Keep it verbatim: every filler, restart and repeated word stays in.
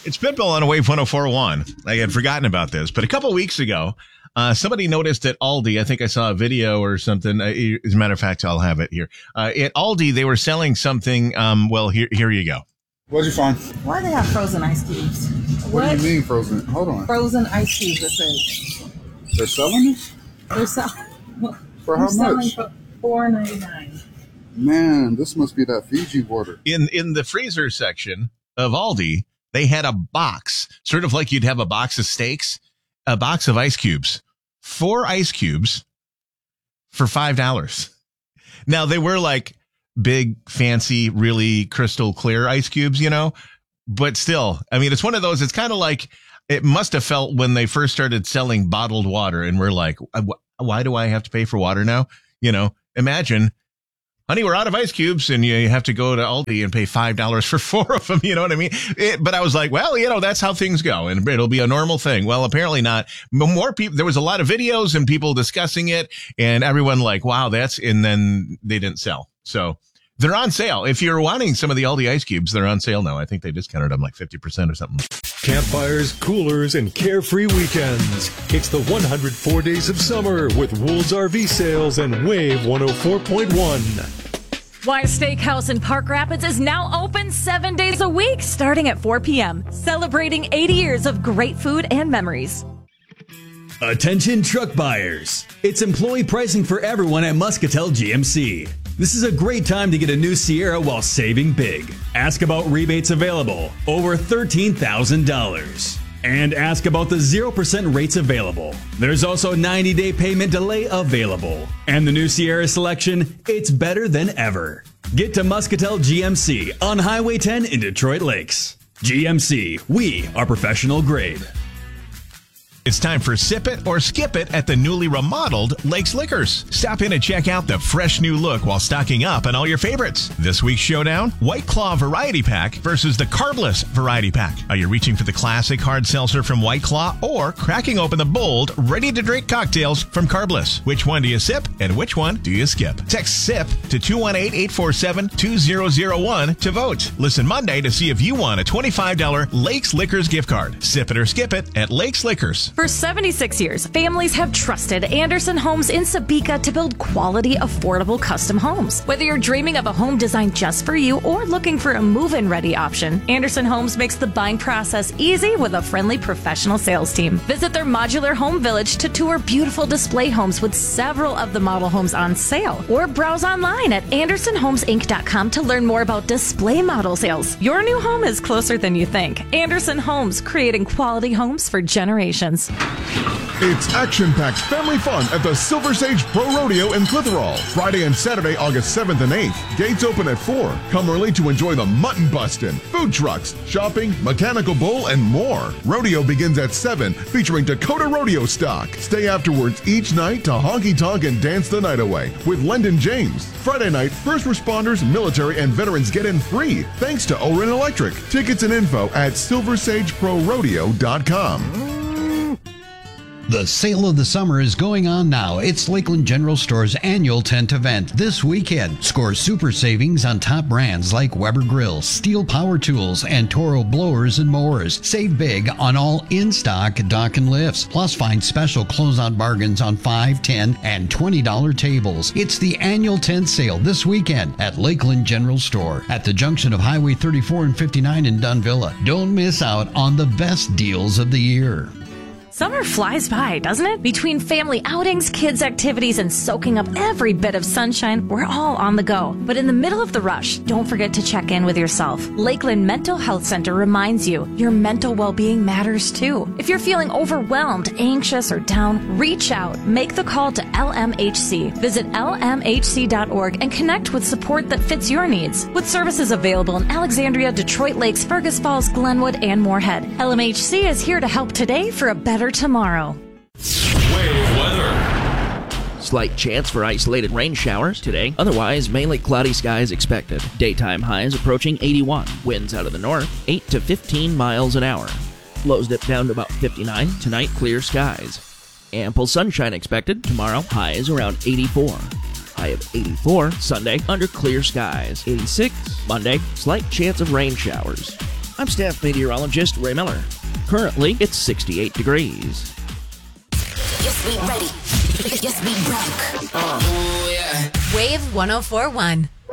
It's Pitbull on Wave one oh four point one. I had forgotten about this, but a couple weeks ago, uh, somebody noticed at Aldi, I think I saw a video or something. Uh, as a matter of fact, I'll have it here. Uh, at Aldi, they were selling something. Um, well, here, here you go. What'd you find? Why do they have frozen ice cubes? What, what do you mean frozen? Hold on. Frozen ice cubes, it says. They're selling this? They're selling. For how much? For four ninety-nine. Man, this must be that Fiji water. In in the freezer section of Aldi, they had a box, sort of like you'd have a box of steaks, a box of ice cubes, four ice cubes for five dollars. Now, they were like big, fancy, really crystal clear ice cubes, you know, but still, I mean, it's one of those, it's kind of like it must have felt when they first started selling bottled water and we're like, why do I have to pay for water now? You know, imagine. Honey, we're out of ice cubes, and you have to go to Aldi and pay five dollars for four of them. You know what I mean? It, but I was like, well, you know, that's how things go, and it'll be a normal thing. Well, apparently not. More people. There was a lot of videos and people discussing it, and everyone like, wow, that's. And then they didn't sell. So they're on sale. If you're wanting some of the Aldi ice cubes, they're on sale now. I think they discounted them like fifty percent or something. Campfires, coolers, and carefree weekends. It's the one hundred four days of summer with Wool's R V Sales and Wave one oh four point one. Wise Steakhouse in Park Rapids is now open seven days a week, starting at four p.m., celebrating eighty years of great food and memories. Attention truck buyers. It's employee pricing for everyone at Muscatel G M C. This is a great time to get a new Sierra while saving big. Ask about rebates available, over thirteen thousand dollars. And ask about the zero percent rates available. There's also ninety-day payment delay available. And the new Sierra selection, it's better than ever. Get to Muscatel G M C on Highway ten in Detroit Lakes. G M C, we are professional grade. It's time for Sip It or Skip It at the newly remodeled Lakes Liquors. Stop in and check out the fresh new look while stocking up on all your favorites. This week's showdown, White Claw Variety Pack versus the Carbless Variety Pack. Are you reaching for the classic hard seltzer from White Claw or cracking open the bold, ready-to-drink cocktails from Carbless? Which one do you sip and which one do you skip? Text SIP to two one eight, eight four seven, two zero zero one to vote. Listen Monday to see if you won a twenty-five dollars Lakes Liquors gift card. Sip it or skip it at Lakes Liquors. For seventy-six years, families have trusted Anderson Homes in Sabika to build quality, affordable custom homes. Whether you're dreaming of a home designed just for you or looking for a move-in ready option, Anderson Homes makes the buying process easy with a friendly professional sales team. Visit their modular home village to tour beautiful display homes with several of the model homes on sale, or browse online at anderson homes inc dot com to learn more about display model sales. Your new home is closer than you think. Anderson Homes, creating quality homes for generations. It's action-packed family fun at the Silver Sage Pro Rodeo in Clitheroe. Friday and Saturday, August seventh and eighth. Gates open at four. Come early to enjoy the mutton bustin', food trucks, shopping, mechanical bull, and more. Rodeo begins at seven, featuring Dakota Rodeo stock. Stay afterwards each night to honky-tonk and dance the night away with Lyndon James. Friday night, first responders, military, and veterans get in free thanks to Orin Electric. Tickets and info at silver sage pro rodeo dot com. The sale of the summer is going on now. It's Lakeland General Store's annual tent event this weekend. Score super savings on top brands like Weber Grills, Steel Power Tools, and Toro blowers and mowers. Save big on all in-stock dock and lifts. Plus find special closeout bargains on five, ten, and twenty dollars tables. It's the annual tent sale this weekend at Lakeland General Store at the junction of Highway thirty-four and fifty-nine in Dunvilla. Don't miss out on the best deals of the year. Summer flies by, doesn't it? Between family outings, kids' activities, and soaking up every bit of sunshine, we're all on the go. But in the middle of the rush, don't forget to check in with yourself. Lakeland Mental Health Center reminds you your mental well-being matters too. If you're feeling overwhelmed, anxious, or down, reach out. Make the call to L M H C. Visit L M H C dot org and connect with support that fits your needs. With services available in Alexandria, Detroit Lakes, Fergus Falls, Glenwood, and Moorhead, L M H C is here to help today for a better tomorrow. Wave weather. Slight chance for isolated rain showers today. Otherwise, mainly cloudy skies expected. Daytime highs approaching eighty-one. Winds out of the north, eight to fifteen miles an hour. Lows dip down to about fifty-nine. Tonight, clear skies. Ample sunshine expected. Tomorrow, highs around eighty-four. High of eighty-four. Sunday, under clear skies. eighty-six. Monday, slight chance of rain showers. I'm staff meteorologist Ray Miller. Currently, it's sixty-eight degrees. Yes, we ready. Yes, we rock. Uh, oh, yeah. Wave one oh four point one.